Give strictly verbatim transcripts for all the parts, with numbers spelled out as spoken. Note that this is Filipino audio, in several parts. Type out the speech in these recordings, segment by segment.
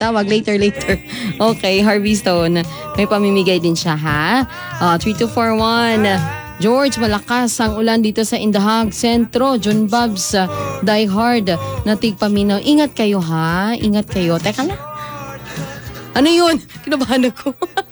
tawag later, later. Okay, Harvey Stone. May pamimigay din siya, ha? Uh, three two four one. George, malakas ang ulan dito sa Indahag Sentro. John Babs, uh, Die Hard, natig paminaw. Ingat kayo, ha? Ingat kayo. Teka lang. Ano yun? Kinabahan ako.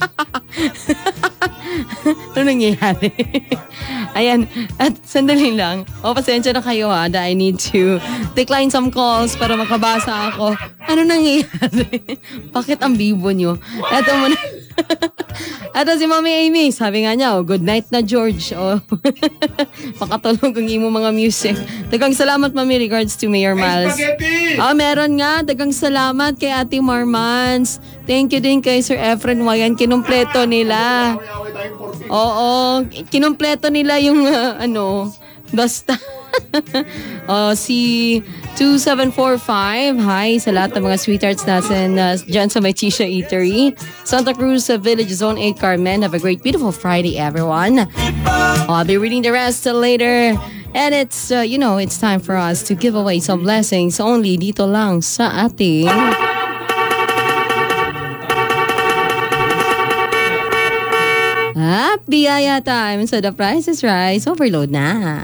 Ano nangyayari? Ayan. At sandali lang. O, pasensya na kayo ha. That I need to decline some calls para makabasa ako. Ano nangyayari? Bakit ang bibo nyo? Eto muna. Eto si Mami Amy. Sabi nga niya, oh, good night na George. Oh. Pakatulog ang imo mga music. Dagang salamat Mami. Regards to Mayor Miles. Ah, meron nga. Dagang salamat kay Ate Marmans. Thank you din kay Sir Efren Wayan. Kinumpleto nila. Oo. Kinumpleto nila yung uh, ano. Basta. uh, si two seven four five. Hi sa lahat ng mga sweethearts natin uh, dyan sa may Tisha Eatery. Santa Cruz uh, Village Zone eight Carmen. Have a great beautiful Friday everyone. I'll be reading the rest later. And it's, uh, you know, it's time for us to give away some blessings only dito lang sa ating... At biyaya time. So the price is right. Overload na.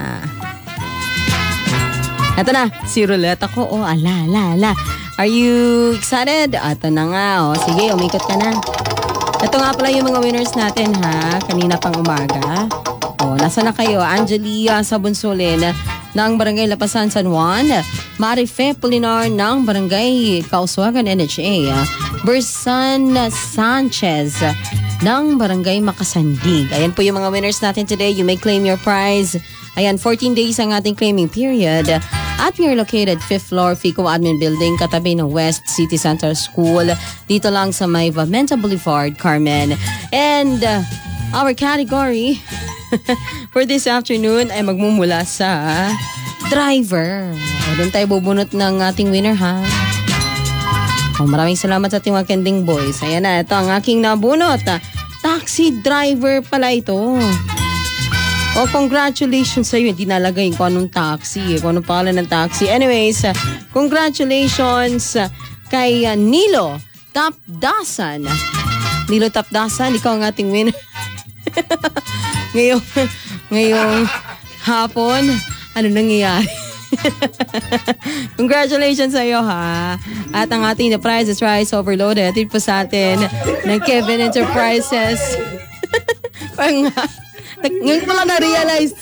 Ito na. Si Roulette ako. Oh, ala, ala, ala. Are you excited? Ito na nga. Oh, sige, umikot ka na. Ito nga pala yung mga winners natin ha. Kanina pang umaga. Oh, nasa na kayo? Angelia Sabunsulin ng Barangay Lapasan, San Juan. Marife Polinar ng Barangay Kauswagan, N H A. Bersan Sanchez ng Barangay Makasandig. Ayan po yung mga winners natin today. You may claim your prize. Ayan, fourteen days ang ating claiming period. At we are located fifth floor, Fico Admin Building, katabi ng West City Center School. Dito lang sa may Vamenta Boulevard, Carmen. And uh, our category for this afternoon ay magmumula sa driver. O, doon tayo bubunot ng ating winner, ha? Oh, maraming salamat sa ating mga kending boys. Ayan na, ito ang aking nabunot. Taxi driver pala ito. Oh, congratulations sa iyo. Hindi nalagay kung anong taxi, kung anong pangalan ng taxi. Anyways, congratulations kay Nilo Tapdasan. Nilo Tapdasan, ikaw ang ating winner. ngayong, ngayong hapon, ano nangyayari? Congratulations sa iyo ha. At ang ating The Price is Rice Overloaded. Ito po sa atin ng Kevin Enterprises. Parang ngayon ko lang na-realize.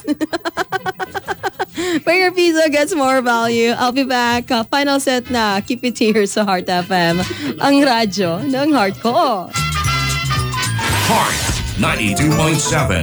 Where your pizza gets more value. I'll be back. Uh, final set na. Keep it here sa Heart F M. Ang radyo ng heart ko. Heart ninety-two point seven.